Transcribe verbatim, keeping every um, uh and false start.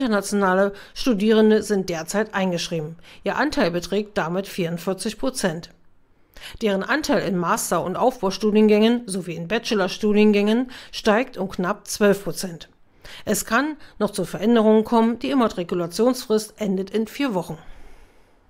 Internationale Studierende sind derzeit eingeschrieben. Ihr Anteil beträgt damit vierundvierzig Prozent. Deren Anteil in Master- und Aufbaustudiengängen sowie in Bachelorstudiengängen steigt um knapp zwölf Prozent. Es kann noch zu Veränderungen kommen, die Immatrikulationsfrist endet in vier Wochen.